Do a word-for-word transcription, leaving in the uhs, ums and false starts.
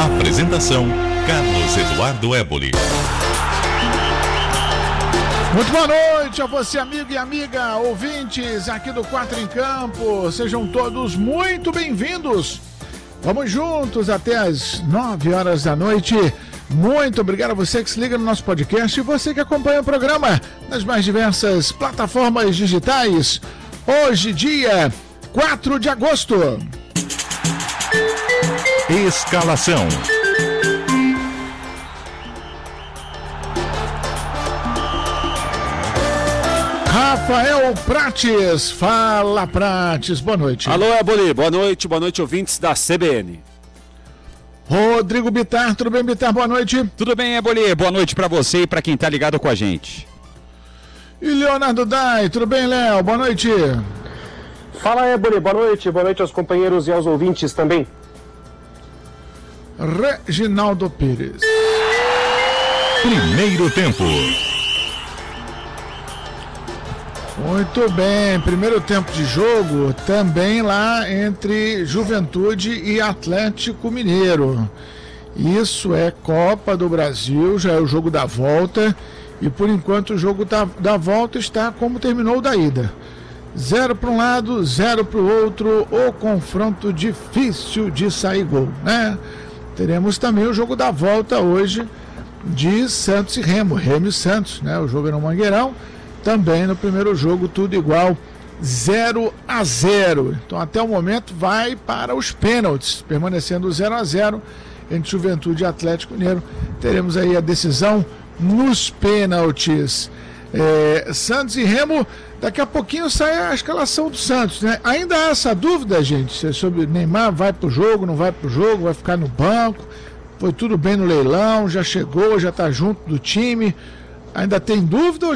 Apresentação: Carlos Eduardo Éboli. Muito boa noite a você, amigo e amiga, ouvintes aqui do Quatro em Campo. Sejam todos muito bem-vindos. Vamos juntos até as nove horas da noite. Muito obrigado a você que se liga no nosso podcast e você que acompanha o programa nas mais diversas plataformas digitais. Hoje, dia quatro de agosto. Escalação. Rafael Prates, fala Prates, boa noite. Alô, Éboli, boa noite, boa noite, ouvintes da C B N. Rodrigo Bittar, tudo bem, Bittar, boa noite. Tudo bem, Éboli, boa noite pra você e pra quem tá ligado com a gente. E Leonardo Dai, tudo bem, Léo, boa noite. Fala, Éboli, boa noite, boa noite aos companheiros e aos ouvintes também. Reginaldo Pires. Primeiro tempo. Muito bem, primeiro tempo de jogo também lá entre Juventude e Atlético Mineiro. Isso é Copa do Brasil, já é o jogo da volta e por enquanto o jogo da, da volta está como terminou o da ida. Zero para um lado, zero para o outro, o confronto difícil de sair gol, né? Teremos também o jogo da volta hoje de Santos e Remo, Remo e Santos, né? O jogo é no Mangueirão. Também no primeiro jogo, tudo igual, zero a zero. Então, até o momento, vai para os pênaltis, permanecendo zero a zero entre Juventude e Atlético Mineiro. Teremos aí a decisão nos pênaltis. É, Santos e Remo, daqui a pouquinho sai a escalação do Santos, né? Ainda há essa dúvida, gente, sobre Neymar vai para o jogo, não vai para o jogo, vai ficar no banco. Foi tudo bem no leilão, já chegou, já está junto do time. Ainda tem dúvida ou